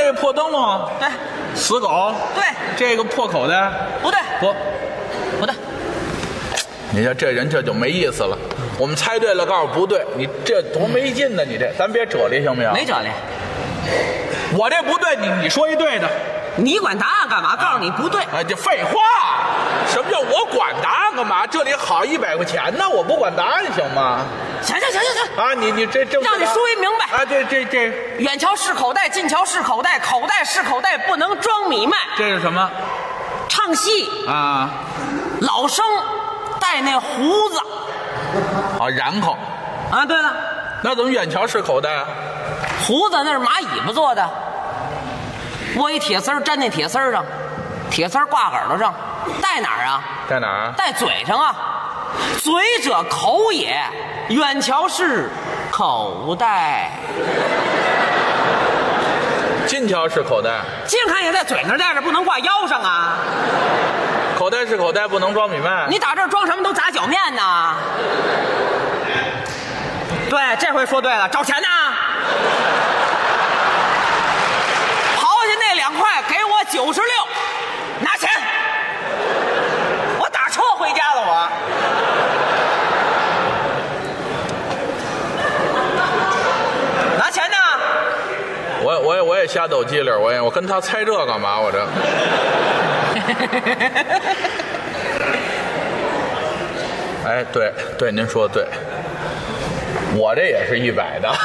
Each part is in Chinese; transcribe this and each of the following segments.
这破灯笼， 对， 死狗， 对， 这个破口袋， 不对， 不对。 你看这人这就没意思了。我们猜对了，告诉不对，你这多没劲呢！你这，咱别扯理行不行？ 没辙嘞。 我这不对，你说一对的。 你管答案干嘛？告诉你不对。 哎，这废话！什么叫我管答案干嘛？这里好100块钱呢，我不管答案行吗？ 行啊，你这让你说一明白啊！这远瞧是口袋，近瞧是口袋，口袋是口袋，不能装米麦。 这是什么？ 唱戏啊， 老生带那胡子啊，然后啊。对了， 那怎么远瞧是口袋啊？ 胡子那是马尾巴做的，窝一铁丝粘那铁丝上，铁丝挂耳朵上，戴哪儿啊？ 在哪儿？ 戴嘴上啊。嘴者口也，远瞧是口袋， 近瞧是口袋， 近看也在嘴上戴着，不能挂腰上啊。 口袋是口袋，不能装米麦。 你打这儿装什么都砸脚面呢？对，这回说对了，找钱呢？刨下那2块，给我96，拿钱。我打车回家了，我。拿钱呢？ 我也瞎抖机灵，我跟他猜这干嘛？我这。哎，对，您说的对，我这也是100的，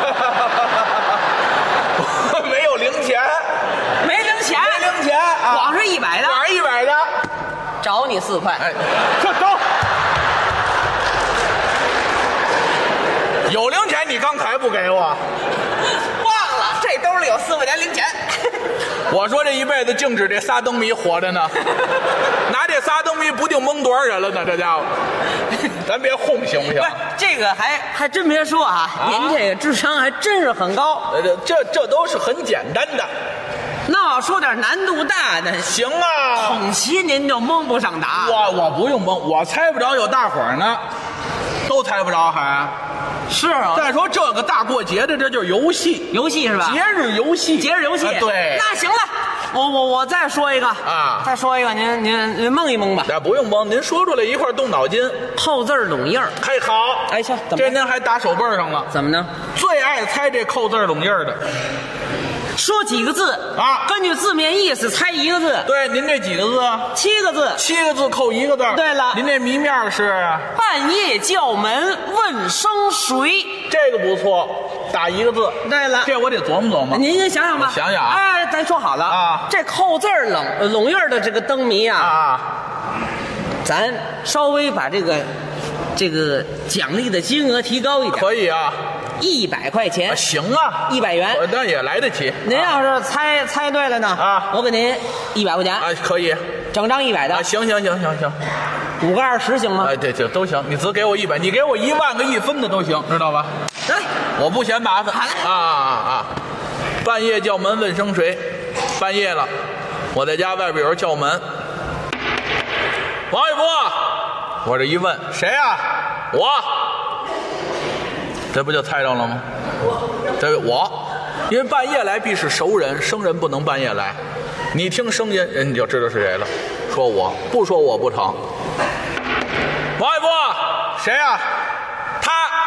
没有零钱， 没零钱， 啊， 光是100的， 光是100的， 找你4块。 哎，这走，有零钱你刚才不给我， 忘了，这兜里有4块钱零钱。 我说这一辈子净指这仨灯谜活着呢，拿这仨灯谜不定蒙多少人了呢，这家伙，咱别哄行不行？ 不是，这个还真别说啊，您这个智商还真是很高。 这都是很简单的。 那要说点难度大的， 行啊， 统齐您就蒙不上答。 我不用蒙，我猜不着，有大伙儿呢，都猜不着还。 是啊， 再说这个大过节的，这就是游戏， 游戏是吧？ 节日游戏，对。 那行了，我再说一个啊， 再说一个，您蒙一蒙吧。 那不用蒙，您说出来一块动脑筋。 扣字拢印儿， 嘿，好， 哎，行， 这您还打手背上了。 怎么呢？ 最爱猜这扣字拢印儿的。 说几个字啊？ 根据字面意思猜一个字。 对，您这几个字 ？7个字。 7个字扣1个字。 对了， 您这谜面是半夜叫门问生谁？ 这个不错，打1个字。 对了， 这我得琢磨琢磨。 您想想吧， 想想啊。 哎，咱说好了啊， 这扣字拢印的这个灯谜啊，咱稍微把这个奖励的金额提高一点。 可以啊。 100块钱。 行啊 ，100元， 那也来得起。 您要是猜对了呢啊， 我给您100块钱啊，可以， 整张100的。 行 ，5个20行吗？ 哎，这都行，你只给我100，你给我1万个1分的都行，知道吧？ 来， 我不嫌麻烦。 好嘞。 啊！半夜叫门问生谁？半夜了，我在家外边有人叫门。王一博，我这一问谁啊？我。这不就猜着了吗？这我，因为半夜来必是熟人，生人不能半夜来。你听声音，人你就知道是谁了。说我不说我不成。王一博，谁啊？他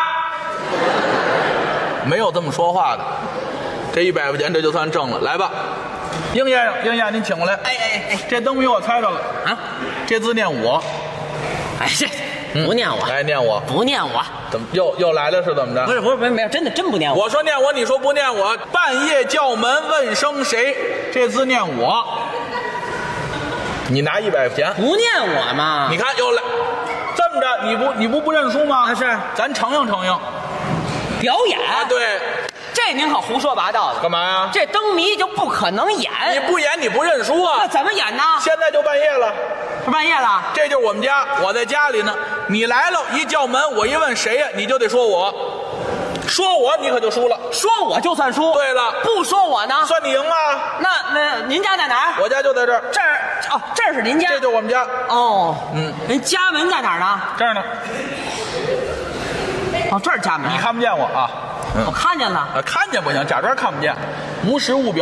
没有这么说话的。这100块钱这就算挣了。来吧，应先生，您请过来。 哎， 这灯谜我猜着了啊， 这字念我。 哎，这不念我， 来念我， 不念我。 怎么又来了是怎么着？ 不是，没有，真不念我。 我说念我，你说不念我。半夜叫门问生谁？这字念我。你拿100块钱， 不念我吗？ 你看又来，这么着，你不认输吗？ 啊，是， 咱承应。 表演啊，对。 这您可胡说八道的。 干嘛呀？ 这灯谜就不可能演。 你不演你不认输啊？ 那怎么演呢？ 现在就半夜了。 是半夜了。 这就是我们家，我在家里呢。你来了，一叫门，我一问谁呀，你就得说我。说我你可就输了。 说我就算输。 对了。 不说我呢？ 算你赢啊。 那您家在哪儿？ 我家就在这儿。 这儿哦，这是您家。 这就是我们家。 哦，您家门在哪儿呢？ 这儿呢。 哦，这儿家门。 你看不见我啊？ 我看见了。 看见不行，假装看不见，无实物表。